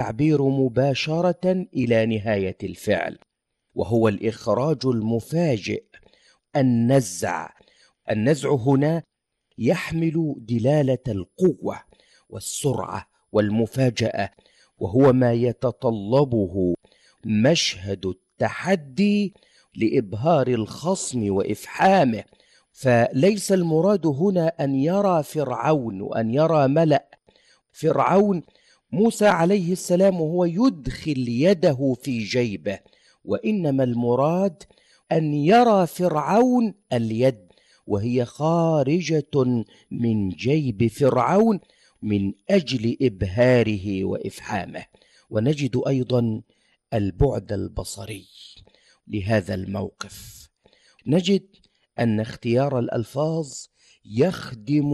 التعبير مباشرة إلى نهاية الفعل، وهو الإخراج المفاجئ، النزع. النزع هنا يحمل دلالة القوة والسرعة والمفاجأة، وهو ما يتطلبه مشهد التحدي لإبهار الخصم وإفحامه. فليس المراد هنا أن يرى فرعون وأن يرى ملأ فرعون موسى عليه السلام وهو يدخل يده في جيبه، وإنما المراد أن يرى فرعون اليد وهي خارجة من جيب فرعون من أجل إبهاره وإفحامه. ونجد أيضا البعد البصري لهذا الموقف. نجد أن اختيار الألفاظ يخدم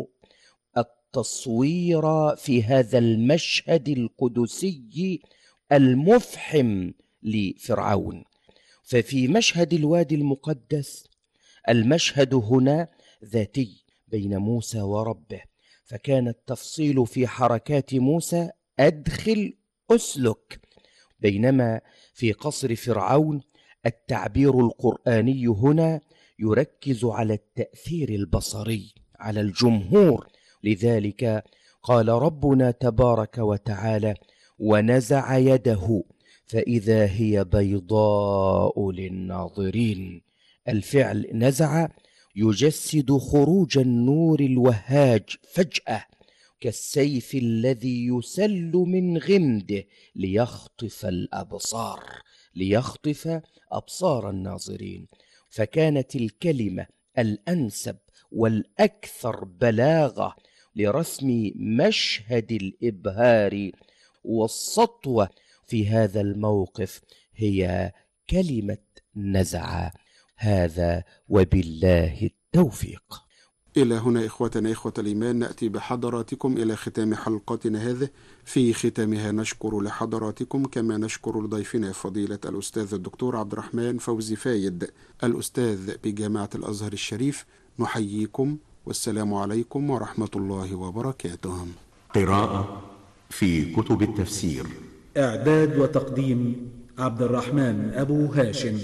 التصوير في هذا المشهد القدسي المفحم لفرعون. ففي مشهد الوادي المقدس المشهد هنا ذاتي بين موسى وربه، فكان التفصيل في حركات موسى أدخل أسلك، بينما في قصر فرعون التعبير القرآني هنا يركز على التأثير البصري على الجمهور. لذلك قال ربنا تبارك وتعالى: ونزع يده فإذا هي بيضاء للناظرين. الفعل نزع يجسد خروج النور الوهاج فجأة كالسيف الذي يسل من غمده ليخطف الأبصار، ليخطف أبصار الناظرين. فكانت الكلمة الأنسب والأكثر بلاغة لرسم مشهد الإبهار والسطوة في هذا الموقف هي كلمة نزع. هذا وبالله التوفيق. إلى هنا إخوتنا إخوة الإيمان نأتي بحضراتكم إلى ختام حلقتنا هذه. في ختامها نشكر لحضراتكم كما نشكر لضيفنا فضيلة الأستاذ الدكتور عبد الرحمن فوزي فايد الأستاذ بجامعة الأزهر الشريف. نحييكم والسلام عليكم ورحمة الله وبركاته. قراءة في كتب التفسير، إعداد وتقديم عبد الرحمن أبو هاشم.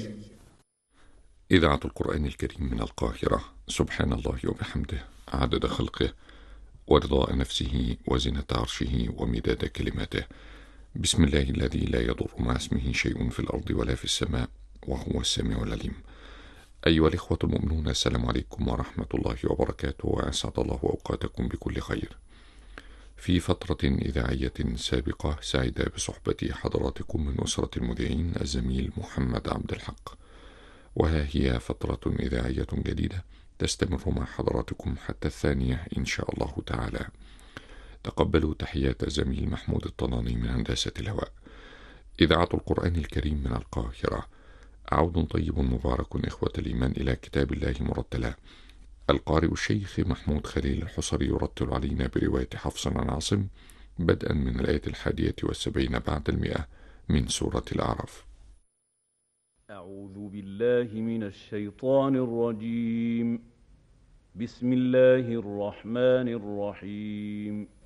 إذاعة القرآن الكريم من القاهرة. سبحان الله وبحمده عدد خلقه ورضاء نفسه وزنة عرشه ومداد كلماته. بسم الله الذي لا يضر مع اسمه شيء في الأرض ولا في السماء وهو السميع العليم. أيها الإخوة المؤمنون، السلام عليكم ورحمة الله وبركاته، وأسعد الله أوقاتكم بكل خير. في فترة إذاعية سابقة سعيد بصحبة حضراتكم من أسرة المذيعين الزميل محمد عبد الحق، وها هي فترة إذاعية جديدة تستمر مع حضراتكم حتى 2 إن شاء الله تعالى. تقبلوا تحيات الزميل محمود الطناني من هندسة الهواء. إذاعة القرآن الكريم من القاهرة. عود طيب مبارك إخوة الإيمان إلى كتاب الله مرتلا. القارئ الشيخ محمود خليل الحصري يرتل علينا برواية حفص عن عاصم بدءا من الآية 71 بعد 100 من سورة الأعراف. أعوذ بالله من الشيطان الرجيم. بسم الله الرحمن الرحيم.